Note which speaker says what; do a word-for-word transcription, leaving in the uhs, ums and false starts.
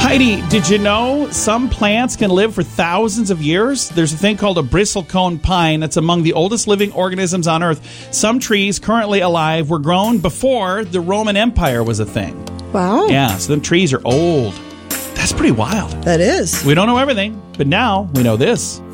Speaker 1: Heidi, did you know some plants can live for thousands of years? There's a thing called a bristlecone pine that's among the oldest living organisms on Earth. Some trees currently alive were grown before the Roman Empire was a thing.
Speaker 2: Wow.
Speaker 1: Yeah, so them trees are old. That's pretty wild.
Speaker 2: That is.
Speaker 1: We don't know everything, but now we know this.